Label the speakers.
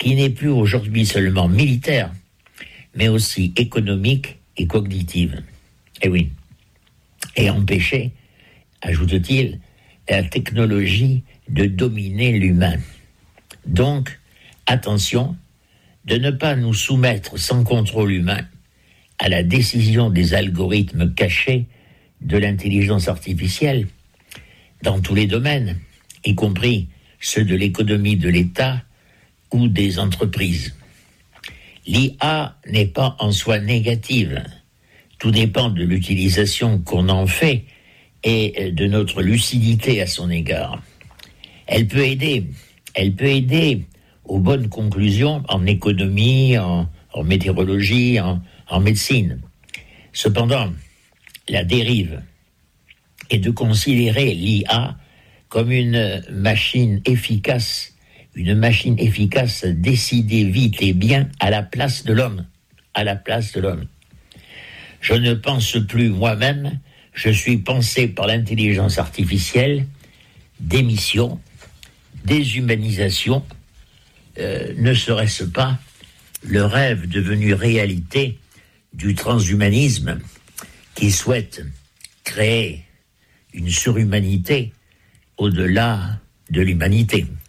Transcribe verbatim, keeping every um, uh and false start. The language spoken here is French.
Speaker 1: qui n'est plus aujourd'hui seulement militaire, mais aussi économique et cognitive. Et oui. Et empêcher, ajoute-t-il, la technologie de dominer l'humain. Donc, attention de ne pas nous soumettre sans contrôle humain à la décision des algorithmes cachés de l'intelligence artificielle dans tous les domaines, y compris ceux de l'économie de l'État ou des entreprises. L'I A n'est pas en soi négative. Tout dépend de l'utilisation qu'on en fait et de notre lucidité à son égard. Elle peut aider, elle peut aider aux bonnes conclusions en économie, en, en météorologie, en, en médecine. Cependant, la dérive est de considérer l'I A comme une machine efficace, une machine efficace décidée vite et bien à la place de l'homme, à la place de l'homme. Je ne pense plus moi-même, je suis pensé par l'intelligence artificielle, démission, déshumanisation, euh, ne serait-ce pas le rêve devenu réalité du transhumanisme qui souhaite créer une surhumanité au-delà de l'humanité.